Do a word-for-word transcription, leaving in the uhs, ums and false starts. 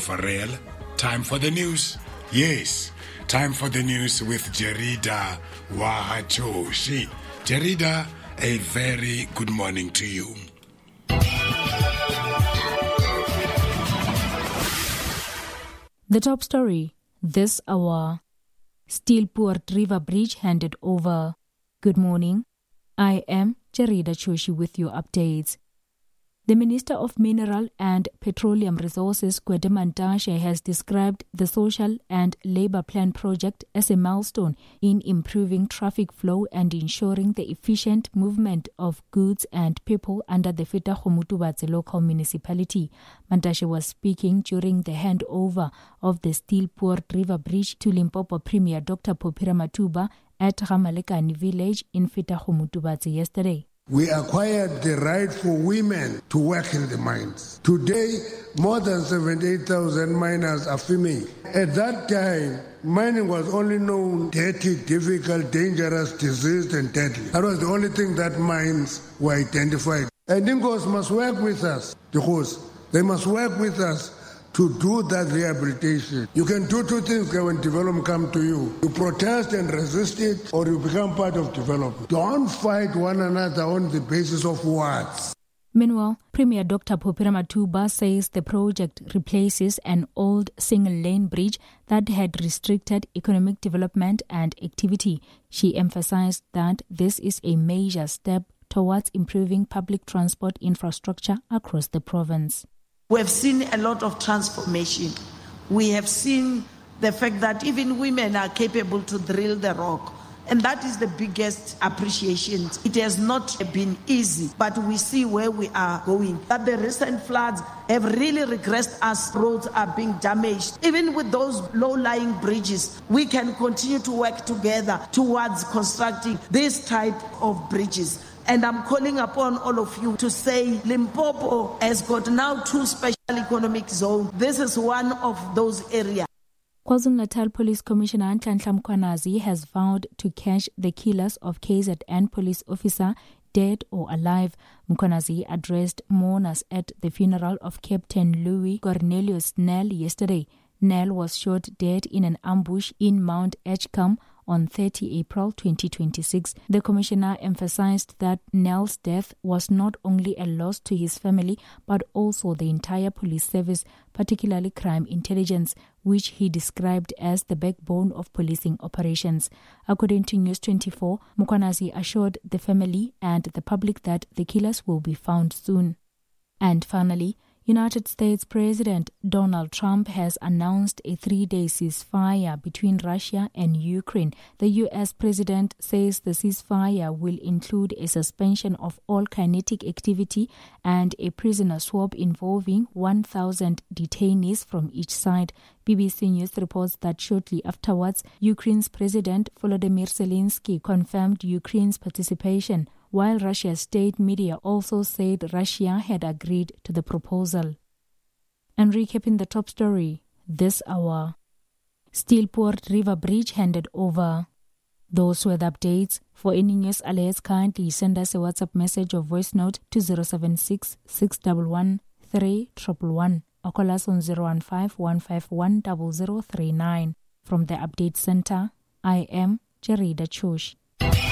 Farrell. Time for the news. Yes, time for the news with Jerida Wahachoshi. Jerida, a very good morning to you. The top story this hour. Steelport River Bridge handed over. Good morning. I am Jerida Choshi with your updates. The Minister of Mineral and Petroleum Resources, Gwede Mantashe, has described the Social and Labour Plan project as a milestone in improving traffic flow and ensuring the efficient movement of goods and people under the Fetakgomotoobatse local municipality. Mantashe was speaking during the handover of the Steelport River Bridge to Limpopo Premier Doctor Phophi Ramathuba at Ramalekani village in Fetakgomotoobatse yesterday. We acquired the right for women to work in the mines. Today, more than seventy-eight thousand miners are female. At that time, mining was only known dirty, difficult, dangerous, diseased, and deadly. That was the only thing that mines were identified. And Ingos must work with us, because they must work with us to do that rehabilitation. You can do two things when development comes to you. You protest and resist it, or you become part of development. Don't fight one another on the basis of words. Meanwhile, Premier Doctor Phophi Ramathuba says the project replaces an old single-lane bridge that had restricted economic development and activity. She emphasized that this is a major step towards improving public transport infrastructure across the province. We have seen a lot of transformation. We have seen the fact that even women are capable to drill the rock. And that is the biggest appreciation. It has not been easy, but we see where we are going. That the recent floods have really regressed us. Roads are being damaged. Even with those low-lying bridges, we can continue to work together towards constructing this type of bridges. And I'm calling upon all of you to say Limpopo has got now two special economic zones. This is one of those areas. KwaZulu-Natal Police Commissioner Nhlanhla Mkhwanazi has vowed to catch the killers of K Z N police officer, dead or alive. Mkhwanazi addressed mourners at the funeral of Captain Louis Cornelius Nel yesterday. Nel was shot dead in an ambush in Mount Edgecombe on the thirtieth of April twenty twenty-six. The commissioner emphasized that Nell's death was not only a loss to his family, but also the entire police service, particularly crime intelligence, which he described as the backbone of policing operations. According to News twenty-four, Mkhwanazi assured the family and the public that the killers will be found soon. And finally, United States President Donald Trump has announced a three-day ceasefire between Russia and Ukraine. The U S president says the ceasefire will include a suspension of all kinetic activity and a prisoner swap involving one thousand detainees from each side. B B C News reports that shortly afterwards, Ukraine's President Volodymyr Zelensky confirmed Ukraine's participation, while Russia's state media also said Russia had agreed to the proposal. And recapping the top story this hour, Steelport River Bridge handed over. Those were the updates. For any news alerts, kindly send us a WhatsApp message or voice note to zero seven six, six one one, three one one one or call us on zero one five, one five one, zero zero three nine. From the Update Center, I am Jerida Choshi.